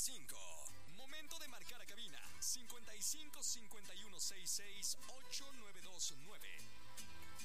55. Momento de marcar a cabina 55 51 66 8929.